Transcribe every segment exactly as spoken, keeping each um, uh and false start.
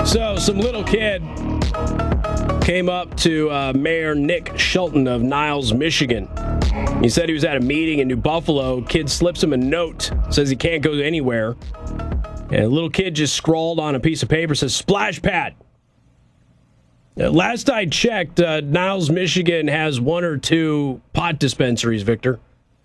So, some little kid came up to uh, Mayor Nick Shelton of Niles, Michigan. He said he was at a meeting in New Buffalo. Kid slips him a note, says he can't go anywhere. And a little kid just scrawled on a piece of paper, says, splash pad. Uh, last I checked, uh, Niles, Michigan has one or two pot dispensaries, Victor.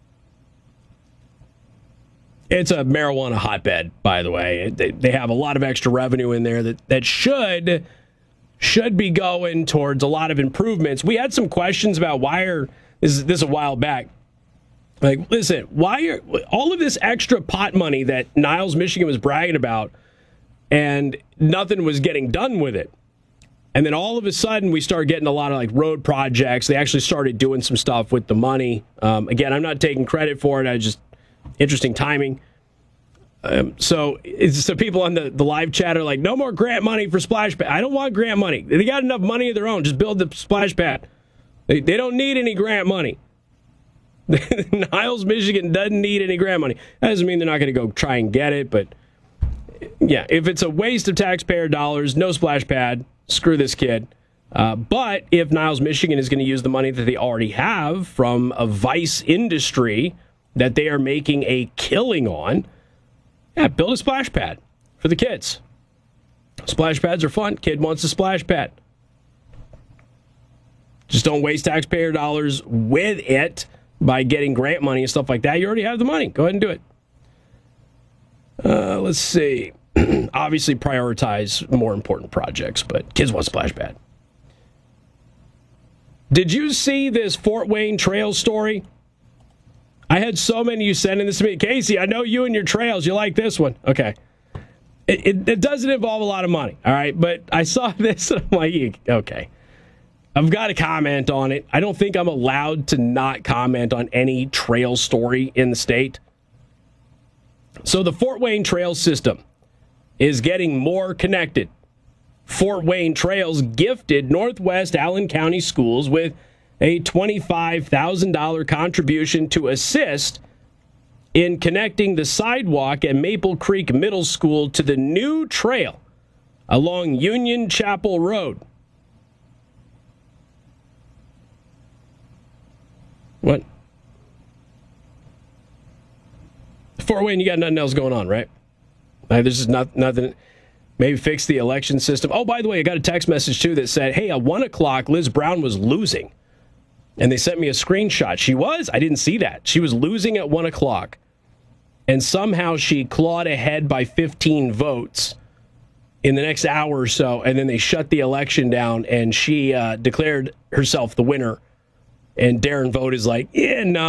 It's a marijuana hotbed, by the way. They, they have a lot of extra revenue in there that, that should, should be going towards a lot of improvements. We had some questions about why are, this is, this is a while back. Like, listen, why are all of this extra pot money that Niles, Michigan was bragging about and nothing was getting done with it? And then all of a sudden we start getting a lot of like road projects. They actually started doing some stuff with the money. Um, again, I'm not taking credit for it. I just, interesting timing. Um, so it's so people on the, the live chat are like, no more grant money for splash pad. I don't want grant money. They got enough money of their own. Just build the splash pad. They, they don't need any grant money. Niles, Michigan doesn't need any grant money. That doesn't mean they're not going to go try and get it, but yeah, if it's a waste of taxpayer dollars, no splash pad, screw this kid. Uh, but if Niles, Michigan is going to use the money that they already have from a vice industry that they are making a killing on, yeah, build a splash pad for the kids. Splash pads are fun. Kid wants a splash pad. Just don't waste taxpayer dollars with it by getting grant money and stuff like that. You already have the money. Go ahead and do it. Uh, let's see. Obviously prioritize more important projects, but kids want splash pad. Did you see this Fort Wayne trail story? I had so many of you sending this to me. Casey, I know you and your trails. You like this one. Okay. It, it, it doesn't involve a lot of money, all right? But I saw this, and I'm like, okay. I've got to comment on it. I don't think I'm allowed to not comment on any trail story in the state. So the Fort Wayne Trail System is getting more connected. Fort Wayne Trails gifted Northwest Allen County Schools with a twenty-five thousand dollars contribution to assist in connecting the sidewalk at Maple Creek Middle School to the new trail along Union Chapel Road. What? Fort Wayne, you got nothing else going on, right? Like, there's just not, nothing. Maybe fix the election system. Oh, by the way, I got a text message, too, that said, hey, at one o'clock, Liz Brown was losing. And they sent me a screenshot. She was? I didn't see that. She was losing at one o'clock. And somehow she clawed ahead by fifteen votes in the next hour or so. And then they shut the election down, and she uh, declared herself the winner. And Darren Vogt is like, yeah, no.